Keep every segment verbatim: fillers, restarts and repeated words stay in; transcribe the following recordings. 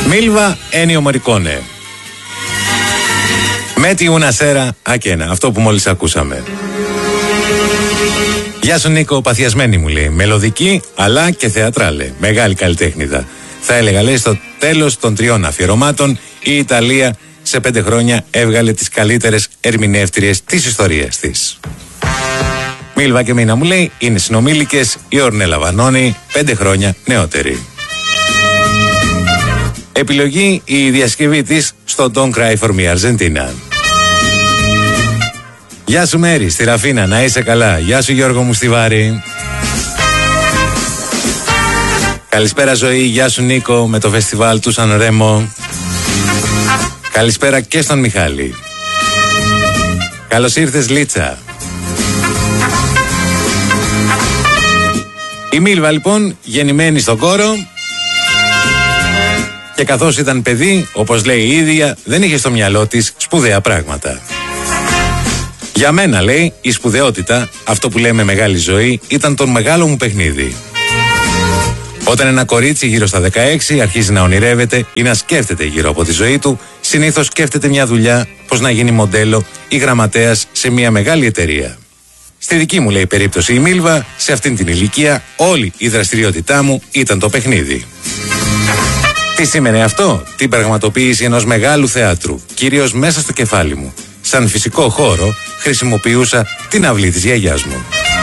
Μίλβα Ένιο Μορικόνε. Μέτι una sera ακένα. Αυτό που μόλις ακούσαμε. Γεια σου Νίκο, παθιασμένη μου λέει. Μελωδική αλλά και θεατράλε. Μεγάλη καλλιτέχνηδα. Θα έλεγα λέει στο τέλος των τριών αφιερωμάτων η Ιταλία σε πέντε χρόνια έβγαλε τις καλύτερες ερμηνεύτριες της ιστορίας της. Μίλβα και Μίνα μου λέει είναι συνομήλικες, η Ορνέλα Βανώνη πέντε χρόνια νεότερη. Επιλογή η διασκευή της στο Don't Cry For Me Argentina. Γεια σου Μέρη, στη Ραφίνα, να είσαι καλά. Γεια σου Γιώργο μου στη Βάρη. Καλησπέρα Ζωή, γεια σου Νίκο με το φεστιβάλ του Σαν Ρέμο. Καλησπέρα και στον Μιχάλη. Καλώς ήρθες Λίτσα. Η Μίλβα λοιπόν γεννημένη στον Κόρο και καθώς ήταν παιδί, όπως λέει η ίδια, δεν είχε στο μυαλό της σπουδαία πράγματα. Για μένα λέει η σπουδαιότητα, αυτό που λέμε μεγάλη ζωή, ήταν το μεγάλο μου παιχνίδι. Όταν ένα κορίτσι γύρω στα δεκαέξι αρχίζει να ονειρεύεται ή να σκέφτεται γύρω από τη ζωή του, συνήθως σκέφτεται μια δουλειά, πως να γίνει μοντέλο ή γραμματέας σε μια μεγάλη εταιρεία. Στη δική μου λέει περίπτωση η Μίλβα, σε αυτήν την ηλικία όλη η δραστηριότητά μου ήταν το παιχνίδι. Τι σήμαινε αυτό? Την πραγματοποίηση ενός μεγάλου θεάτρου, κυρίως μέσα στο κεφάλι μου. Σαν φυσικό χώρο χρησιμοποιούσα την αυλή της γιαγιάς μου.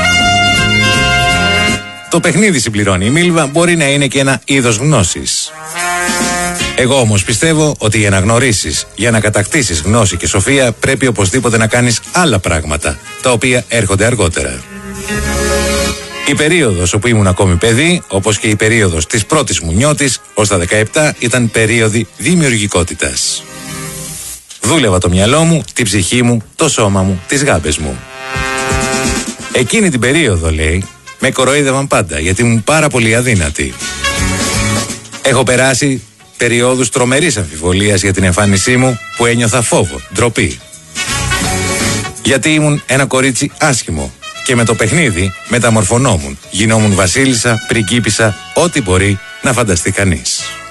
Το παιχνίδι, συμπληρώνει η Μίλβα, μπορεί να είναι και ένα είδος γνώσης. Εγώ όμως πιστεύω ότι για να γνωρίσεις, για να κατακτήσεις γνώση και σοφία, πρέπει οπωσδήποτε να κάνεις άλλα πράγματα, τα οποία έρχονται αργότερα. Η περίοδος όπου ήμουν ακόμη παιδί, όπως και η περίοδος της πρώτης μου νιώτης, ως τα δεκαεπτά, ήταν περίοδοι δημιουργικότητας. Δούλευα το μυαλό μου, την ψυχή μου, το σώμα μου, τις γάμπες μου. Εκείνη την περίοδο, λέει, με κοροϊδεύαν πάντα, γιατί ήμουν πάρα πολύ αδύνατη. Έχω περάσει περιόδους τρομερής αμφιβολίας για την εμφάνισή μου, που ένιωθα φόβο, ντροπή. Γιατί ήμουν ένα κορίτσι άσχημο και με το παιχνίδι μεταμορφωνόμουν, γινόμουν βασίλισσα, πριγκίπισσα, ό,τι μπορεί να φανταστεί κανείς.